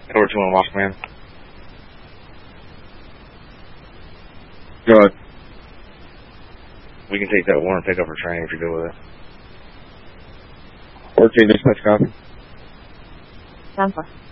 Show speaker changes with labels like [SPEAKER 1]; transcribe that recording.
[SPEAKER 1] Over 2 on Lost Man.
[SPEAKER 2] Go ahead.
[SPEAKER 1] We can take that one and pick up for training if you go with it.
[SPEAKER 2] 14 dispatch copy.
[SPEAKER 3] 10-4.